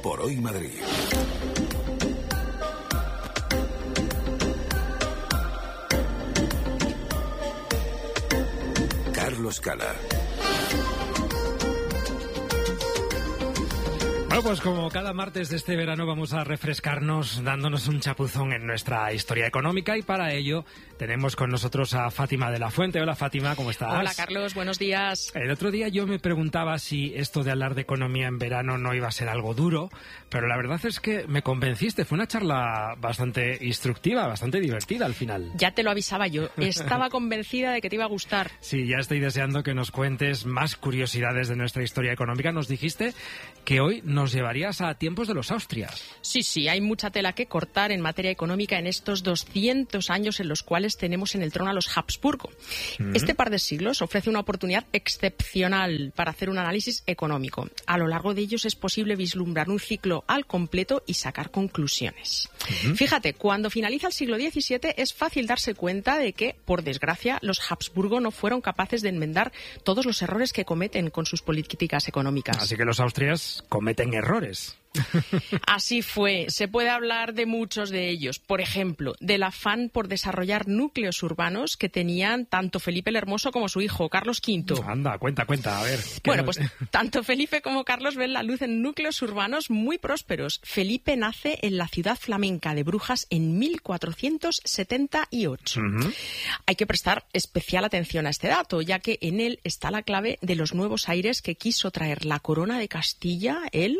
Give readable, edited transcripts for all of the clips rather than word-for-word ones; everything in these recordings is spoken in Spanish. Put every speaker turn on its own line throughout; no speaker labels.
por Hoy Madrid. Carlos Cala.
Bueno, pues como cada martes de este verano vamos a refrescarnos dándonos un chapuzón en nuestra historia económica y para ello tenemos con nosotros a Fátima de la Fuente. Hola Fátima, ¿cómo estás?
Hola Carlos, buenos días.
El otro día yo me preguntaba si esto de hablar de economía en verano no iba a ser algo duro, pero la verdad es que me convenciste. Fue una charla bastante instructiva, bastante divertida al final.
Ya te lo avisaba yo, estaba convencida de que te iba a gustar.
Sí, ya estoy deseando que nos cuentes más curiosidades de nuestra historia económica. Nos dijiste que hoy nos llevarías a tiempos de los Austrias.
Sí, hay mucha tela que cortar en materia económica en estos 200 años en los cuales tenemos en el trono a los Habsburgo. Este par de siglos ofrece una oportunidad excepcional para hacer un análisis económico. A lo largo de ellos es posible vislumbrar un ciclo al completo y sacar conclusiones. Fíjate, cuando finaliza el siglo XVII es fácil darse cuenta de que, por desgracia, los Habsburgo no fueron capaces de enmendar todos los errores que cometen con sus políticas económicas.
Así que los Austrias cometen errores.
Así fue. Se puede hablar de muchos de ellos. Por ejemplo, del afán por desarrollar núcleos urbanos que tenían tanto Felipe el Hermoso como su hijo, Carlos V.
Anda, cuenta, a ver.
Bueno, pues tanto Felipe como Carlos ven la luz en núcleos urbanos muy prósperos. Felipe nace en la ciudad flamenca de Brujas en 1478. Hay que prestar especial atención a este dato, ya que en él está la clave de los nuevos aires que quiso traer la corona de Castilla,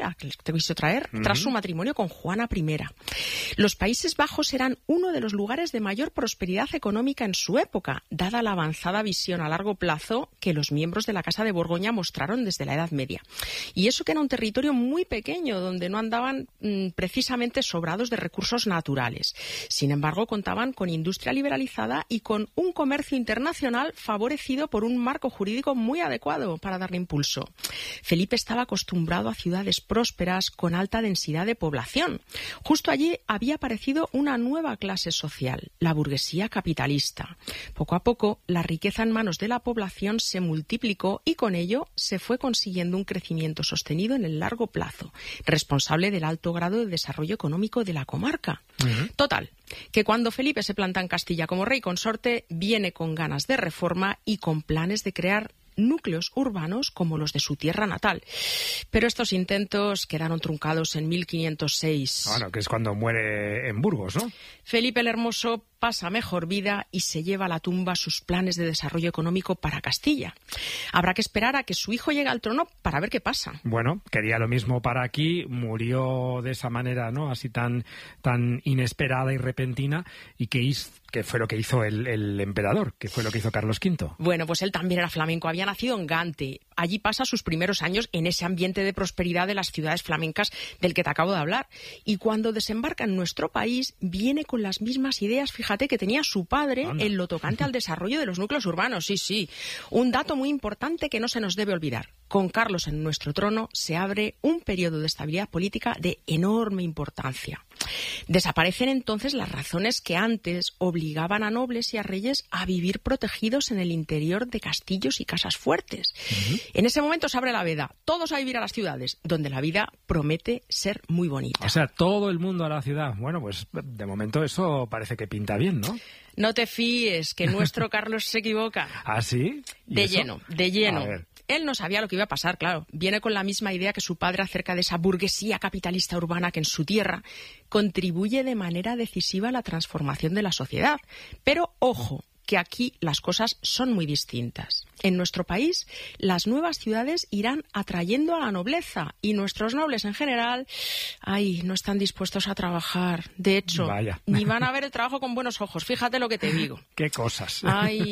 tras su matrimonio con Juana I. Los Países Bajos eran uno de los lugares de mayor prosperidad económica en su época, dada la avanzada visión a largo plazo que los miembros de la Casa de Borgoña mostraron desde la Edad Media. Y eso que era un territorio muy pequeño, donde no andaban precisamente sobrados de recursos naturales. Sin embargo, contaban con industria liberalizada y con un comercio internacional favorecido por un marco jurídico muy adecuado para darle impulso. Felipe estaba acostumbrado a ciudades prósperas con alta densidad de población. Justo allí había aparecido una nueva clase social, la burguesía capitalista. Poco a poco, la riqueza en manos de la población se multiplicó y con ello se fue consiguiendo un crecimiento sostenido en el largo plazo, responsable del alto grado de desarrollo económico de la comarca. Total, que cuando Felipe se planta en Castilla como rey consorte, viene con ganas de reforma y con planes de crear núcleos urbanos como los de su tierra natal. Pero estos intentos quedaron truncados en 1506.
Bueno, que es cuando muere en Burgos, ¿no?
Felipe el Hermoso pasa mejor vida y se lleva a la tumba sus planes de desarrollo económico para Castilla. Habrá que esperar a que su hijo llegue al trono para ver qué pasa.
Bueno, quería lo mismo para aquí, murió de esa manera, ¿no? Así tan inesperada y repentina, y que fue lo que hizo el emperador, que fue lo que hizo Carlos V.
Bueno, pues él también era flamenco, había nacido en Gante. Allí pasa sus primeros años en ese ambiente de prosperidad de las ciudades flamencas del que te acabo de hablar. Y cuando desembarca en nuestro país, viene con las mismas ideas, fíjate, que tenía su padre en lo tocante al desarrollo de los núcleos urbanos. Sí. Un dato muy importante que no se nos debe olvidar. Con Carlos en nuestro trono se abre un periodo de estabilidad política de enorme importancia. Desaparecen entonces las razones que antes obligaban a nobles y a reyes a vivir protegidos en el interior de castillos y casas fuertes. En ese momento se abre la veda, todos a vivir a las ciudades, donde la vida promete ser muy bonita.
O sea, todo el mundo a la ciudad. Bueno, pues de momento eso parece que pinta bien, ¿no?
No te fíes, que nuestro Carlos se equivoca.
¿Ah, sí?
De lleno.
A ver.
Él no sabía lo que iba a pasar, claro. Viene con la misma idea que su padre acerca de esa burguesía capitalista urbana que en su tierra contribuye de manera decisiva a la transformación de la sociedad. Pero, ojo, que aquí las cosas son muy distintas. En nuestro país, las nuevas ciudades irán atrayendo a la nobleza y nuestros nobles en general, no están dispuestos a trabajar. De hecho, ni van a ver el trabajo con buenos ojos. Fíjate lo que te digo.
¡Qué cosas!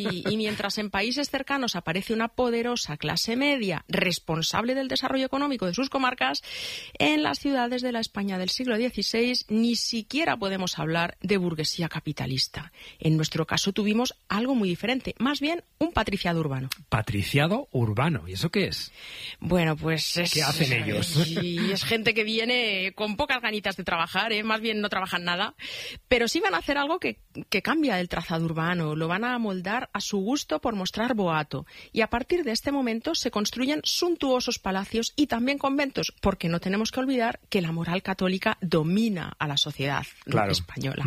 Y mientras en países cercanos aparece una poderosa clase media responsable del desarrollo económico de sus comarcas, en las ciudades de la España del siglo XVI ni siquiera podemos hablar de burguesía capitalista. En nuestro caso tuvimos algo muy diferente, más bien un patriciado urbano.
Patriciado urbano, ¿y eso qué es?
Bueno, pues
¿qué hacen ellos?
Y es gente que viene con pocas ganitas de trabajar, más bien no trabajan nada, pero sí van a hacer algo que que cambia del trazado urbano, lo van a amoldar a su gusto por mostrar boato. Y a partir de este momento se construyen suntuosos palacios y también conventos, porque no tenemos que olvidar que la moral católica domina a la sociedad española.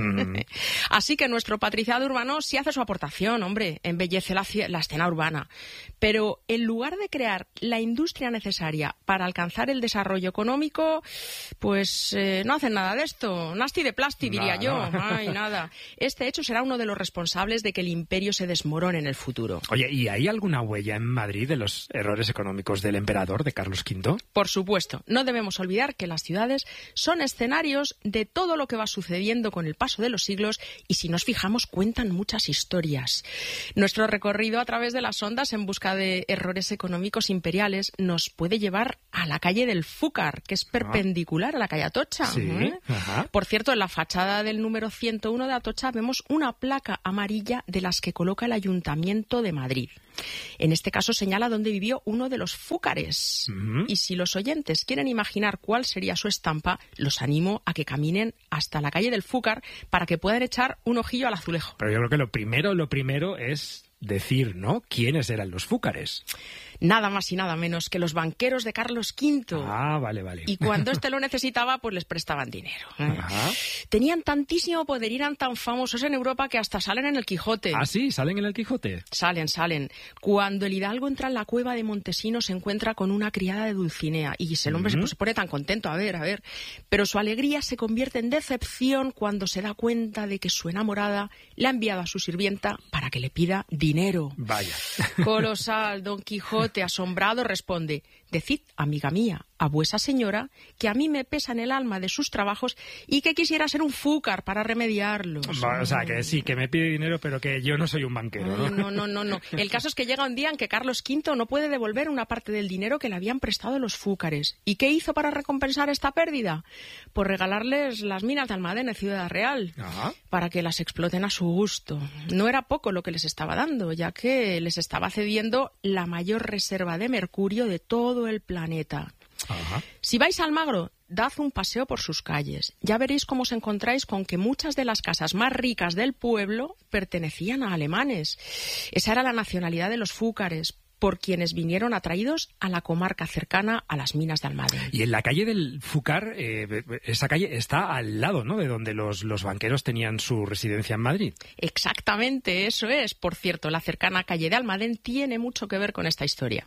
Así que nuestro patriciado urbano sí hace su aportación, hombre, embellece la escena urbana. Pero en lugar de crear la industria necesaria para alcanzar el desarrollo económico, pues no hacen nada de esto. Nasti de plasti, diría yo. Ay, nada. Este hecho será uno de los responsables de que el imperio se desmorone en el futuro.
Oye, ¿y hay alguna huella en Madrid de los errores económicos del emperador, de Carlos V?
Por supuesto. No debemos olvidar que las ciudades son escenarios de todo lo que va sucediendo con el paso de los siglos y, si nos fijamos, cuentan muchas historias. Nuestro recorrido a través de las ondas en busca de errores económicos imperiales nos puede llevar a la calle del Fúcar, que es perpendicular a la calle Atocha.
Sí.
Por cierto, en la fachada del número 101 de Atocha vemos una placa amarilla de las que coloca el Ayuntamiento de Madrid. En este caso señala dónde vivió uno de los fúcares. Y si los oyentes quieren imaginar cuál sería su estampa, los animo a que caminen hasta la calle del Fúcar para que puedan echar un ojillo al azulejo.
Pero yo creo que lo primero es decir, ¿no?, quiénes eran los fúcares.
Nada más y nada menos que los banqueros de Carlos V.
Ah, vale.
Y cuando éste lo necesitaba, pues les prestaban dinero. Tenían tantísimo poder y eran tan famosos en Europa que hasta salen en el Quijote.
¿Ah, sí? ¿Salen en el Quijote?
Salen. Cuando el hidalgo entra en la cueva de Montesinos se encuentra con una criada de Dulcinea y el hombre se pone tan contento, a ver. Pero su alegría se convierte en decepción cuando se da cuenta de que su enamorada le ha enviado a su sirvienta para que le pida dinero.
Vaya.
Colosal, Don Quijote, asombrado, responde: decid, amiga mía, a vuesa señora que a mí me pesa en el alma de sus trabajos y que quisiera ser un fúcar para remediarlos.
O sea, que sí, que me pide dinero, pero que yo no soy un banquero, ¿no?
No. El caso es que llega un día en que Carlos V no puede devolver una parte del dinero que le habían prestado los fúcares. ¿Y qué hizo para recompensar esta pérdida? Pues regalarles las minas de Almadén en Ciudad Real, para que las exploten a su gusto. No era poco lo que les estaba dando, ya que les estaba cediendo la mayor reserva de mercurio de todo el planeta. Si vais a Almagro, dad un paseo por sus calles. Ya veréis cómo os encontráis con que muchas de las casas más ricas del pueblo pertenecían a alemanes. Esa era la nacionalidad de los fúcares, por quienes vinieron atraídos a la comarca cercana a las minas de Almadén.
Y en la calle del Fúcar, esa calle está al lado, ¿no?, de donde los banqueros tenían su residencia en Madrid.
Exactamente, eso es. Por cierto, la cercana calle de Almadén tiene mucho que ver con esta historia.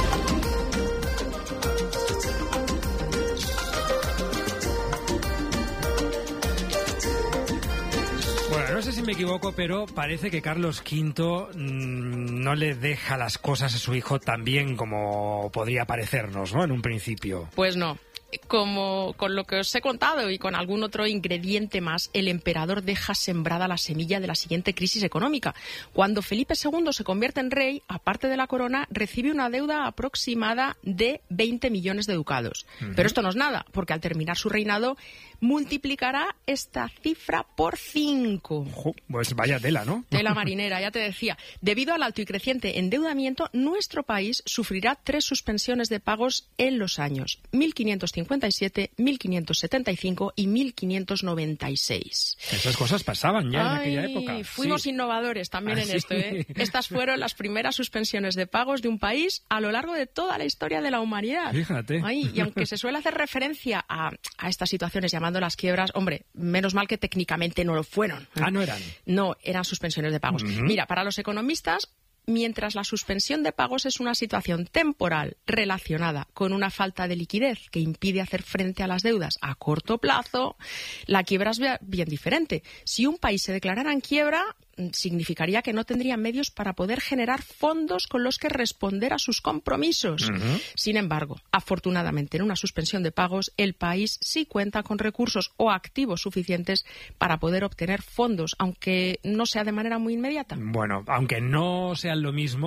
Bueno, no sé si me equivoco, pero parece que Carlos V no le deja las cosas a su hijo tan bien como podría parecernos, ¿no?, en un principio.
Pues no. Como con lo que os he contado y con algún otro ingrediente más, el emperador deja sembrada la semilla de la siguiente crisis económica. Cuando Felipe II se convierte en rey, aparte de la corona, recibe una deuda aproximada de 20 millones de ducados. Pero esto no es nada, porque al terminar su reinado multiplicará esta cifra por 5.
Pues vaya tela, ¿no?
Tela marinera, ya te decía. Debido al alto y creciente endeudamiento, nuestro país sufrirá 3 suspensiones de pagos en los años 1557, 1575 y 1596.
Esas cosas pasaban ya en aquella época.
Fuimos innovadores también en esto, ¿eh? Estas fueron las primeras suspensiones de pagos de un país a lo largo de toda la historia de la humanidad.
Fíjate.
Y aunque se suele hacer referencia a estas situaciones llamando las quiebras, hombre, menos mal que técnicamente no lo fueron.
¿No eran?
No, eran suspensiones de pagos. Mira, para los economistas, mientras la suspensión de pagos es una situación temporal relacionada con una falta de liquidez que impide hacer frente a las deudas a corto plazo, la quiebra es bien diferente. Si un país se declarara en quiebra, significaría que no tendría medios para poder generar fondos con los que responder a sus compromisos. Sin embargo, afortunadamente, en una suspensión de pagos, el país sí cuenta con recursos o activos suficientes para poder obtener fondos, aunque no sea de manera muy inmediata.
Bueno, aunque no sean lo mismo,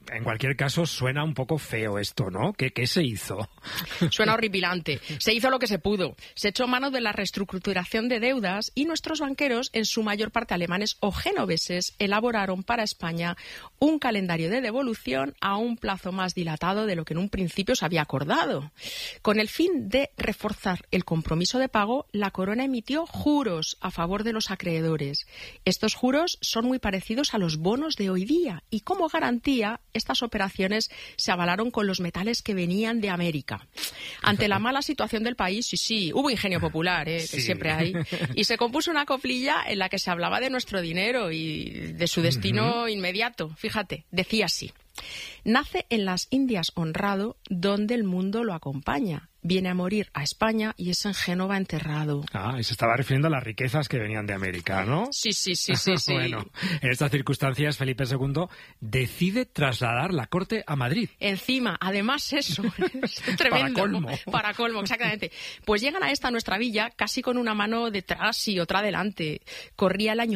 en cualquier caso, suena un poco feo esto, ¿no? ¿Qué se hizo?
Suena horripilante. Se hizo lo que se pudo. Se echó mano de la reestructuración de deudas y nuestros banqueros, en su mayor parte alemanes o genoveses, elaboraron para España un calendario de devolución a un plazo más dilatado de lo que en un principio se había acordado. Con el fin de reforzar el compromiso de pago, la Corona emitió juros a favor de los acreedores. Estos juros son muy parecidos a los bonos de hoy día y, como garantía, estas operaciones se avalaron con los metales que venían de América. Ante la mala situación del país, sí, hubo ingenio popular, que siempre hay, y se compuso una coplilla en la que se hablaba de nuestro dinero y de su destino inmediato. Fíjate, decía así: nace en las Indias honrado, donde el mundo lo acompaña. Viene a morir a España y es en Génova enterrado.
Y se estaba refiriendo a las riquezas que venían de América, ¿no?
Sí.
Bueno, en estas circunstancias, Felipe II decide trasladar la corte a Madrid.
Encima, además eso, es tremendo. Para colmo, exactamente. Pues llegan a esta nuestra villa casi con una mano detrás y otra delante. Corría el año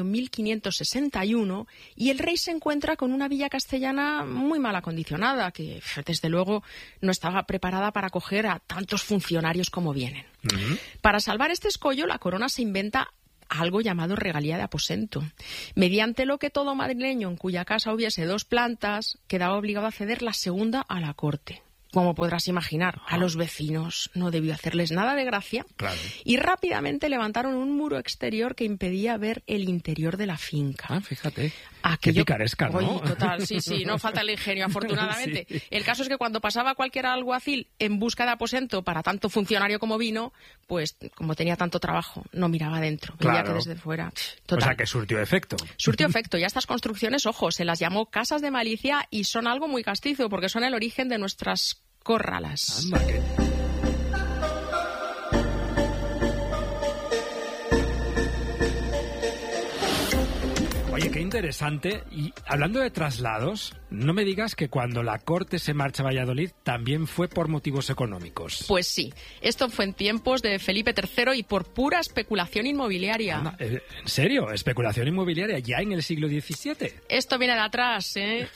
1561 y el rey se encuentra con una villa castellana muy mal acondicionada, que desde luego no estaba preparada para acoger a tantos funcionarios como vienen. Para salvar este escollo, la Corona se inventa algo llamado regalía de aposento, mediante lo que todo madrileño en cuya casa hubiese 2 plantas quedaba obligado a ceder la segunda a la corte. Como podrás imaginar, a los vecinos no debió hacerles nada de gracia.
Claro.
Y rápidamente levantaron un muro exterior que impedía ver el interior de la finca.
Fíjate.
Aquello...
Qué picaresca, ¿no?
Oye, total, sí, no falta el ingenio, afortunadamente. Sí. El caso es que cuando pasaba cualquier alguacil en busca de aposento para tanto funcionario como vino, pues como tenía tanto trabajo, no miraba adentro, veía que desde fuera. Total.
O sea, que surtió efecto.
Surtió efecto, y a estas construcciones, ojo, se las llamó casas de malicia y son algo muy castizo, porque son el origen de nuestras corralas.
Anda, Oye, qué interesante. Y hablando de traslados, no me digas que cuando la corte se marcha a Valladolid también fue por motivos económicos.
Pues sí, esto fue en tiempos de Felipe III y por pura especulación inmobiliaria.
Anda, ¿en serio? ¿Especulación inmobiliaria ya en el siglo XVII?
Esto viene de atrás, ¿eh?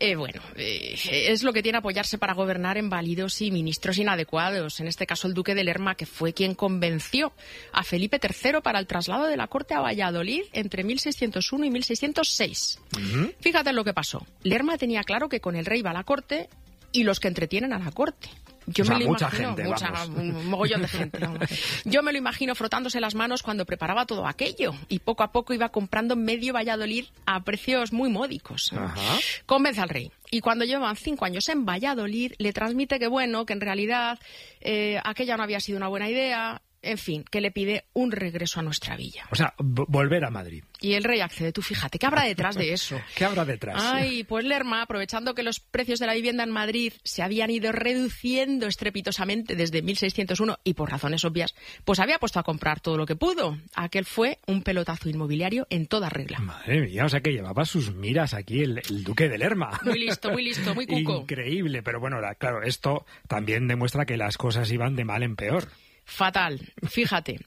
Es lo que tiene apoyarse para gobernar en válidos y ministros inadecuados. En este caso, el duque de Lerma, que fue quien convenció a Felipe III para el traslado de la corte a Valladolid entre 1601 y 1606. Fíjate en lo que pasó. Lerma tenía claro que con el rey va a la corte y los que entretienen a la corte. Yo me lo imagino, un mogollón de gente. Yo me lo imagino frotándose las manos cuando preparaba todo aquello y poco a poco iba comprando medio Valladolid a precios muy módicos. Convence al rey. Y cuando llevan 5 años en Valladolid, le transmite que en realidad aquella no había sido una buena idea. En fin, que le pide un regreso a nuestra villa.
O sea, volver a Madrid.
Y el rey accede. Tú fíjate, ¿qué habrá detrás de eso?
¿Qué habrá detrás?
Pues Lerma, aprovechando que los precios de la vivienda en Madrid se habían ido reduciendo estrepitosamente desde 1601 y por razones obvias, pues había puesto a comprar todo lo que pudo. Aquel fue un pelotazo inmobiliario en toda regla.
Madre mía, o sea que llevaba sus miras aquí el duque de Lerma.
Muy listo, muy cuco.
Increíble, pero bueno, claro, esto también demuestra que las cosas iban de mal en peor.
Fatal, fíjate.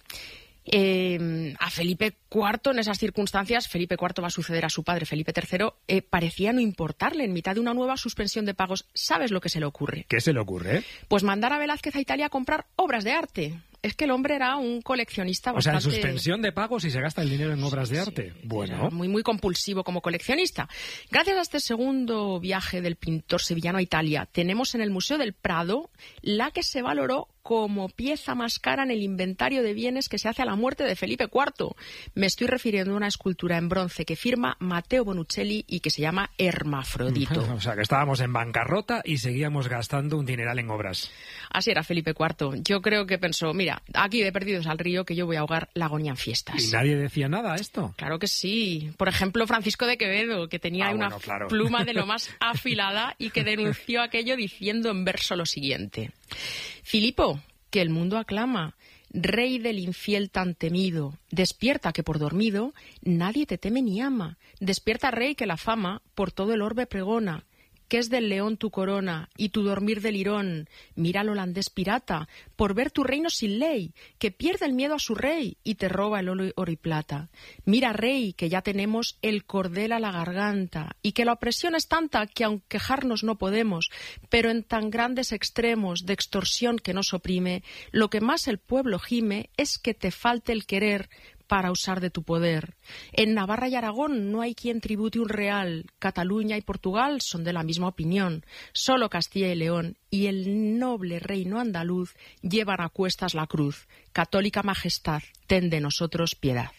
A Felipe IV, en esas circunstancias, Felipe IV va a suceder a su padre, Felipe III, parecía no importarle. En mitad de una nueva suspensión de pagos, ¿sabes lo que se le ocurre?
¿Qué se le ocurre?
Pues mandar a Velázquez a Italia a comprar obras de arte. Es que el hombre era un coleccionista bastante...
O sea, en suspensión de pagos y se gasta el dinero en obras de arte. Bueno.
Era muy compulsivo como coleccionista. Gracias a este segundo viaje del pintor sevillano a Italia, tenemos en el Museo del Prado la que se valoró como pieza más cara en el inventario de bienes que se hace a la muerte de Felipe IV. Me estoy refiriendo a una escultura en bronce que firma Matteo Bonuccelli y que se llama Hermafrodito.
O sea, que estábamos en bancarrota y seguíamos gastando un dineral en obras.
Así era Felipe IV. Yo creo que pensó, mira, aquí de perdidos al río que yo voy a ahogar la agonía en fiestas.
¿Y nadie decía nada a esto?
Claro que sí. Por ejemplo, Francisco de Quevedo, que tenía una pluma de lo más afilada y que denunció aquello diciendo en verso lo siguiente: Filipo, que el mundo aclama, rey del infiel tan temido, despierta que por dormido nadie te teme ni ama, despierta rey que la fama por todo el orbe pregona, que es del león tu corona y tu dormir del lirón. Mira al holandés pirata, por ver tu reino sin ley, que pierde el miedo a su rey y te roba el oro y plata. Mira, rey, que ya tenemos el cordel a la garganta y que la opresión es tanta que aun quejarnos no podemos, pero en tan grandes extremos de extorsión que nos oprime, lo que más el pueblo gime es que te falte el querer para usar de tu poder. En Navarra y Aragón no hay quien tribute un real. Cataluña y Portugal son de la misma opinión. Solo Castilla y León y el noble reino andaluz llevan a cuestas la cruz. Católica majestad, ten de nosotros piedad.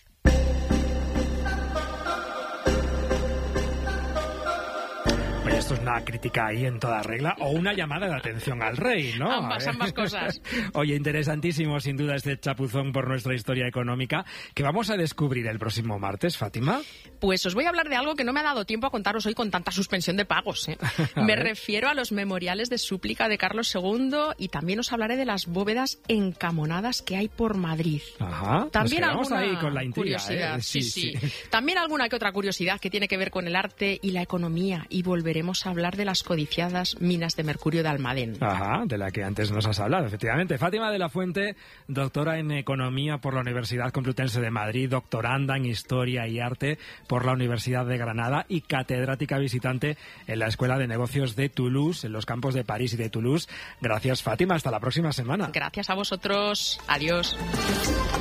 Esto es una crítica ahí en toda regla o una llamada de atención al rey, ¿no?
Ambas cosas.
Oye, interesantísimo sin duda este chapuzón por nuestra historia económica que vamos a descubrir el próximo martes, Fátima.
Pues os voy a hablar de algo que no me ha dado tiempo a contaros hoy con tanta suspensión de pagos, ¿eh? Me refiero a los memoriales de súplica de Carlos II y también os hablaré de las bóvedas encamonadas que hay por Madrid.
Ajá,
también
nos
alguna
ahí con la intriga,
curiosidad,
¿eh?
sí. También alguna que otra curiosidad que tiene que ver con el arte y la economía y volveremos a hablar de las codiciadas minas de mercurio de Almadén.
Ajá, de la que antes nos has hablado, efectivamente. Fátima de la Fuente, doctora en Economía por la Universidad Complutense de Madrid, doctoranda en Historia y Arte por la Universidad de Granada y catedrática visitante en la Escuela de Negocios de Toulouse, en los campos de París y de Toulouse. Gracias, Fátima. Hasta la próxima semana.
Gracias a vosotros. Adiós.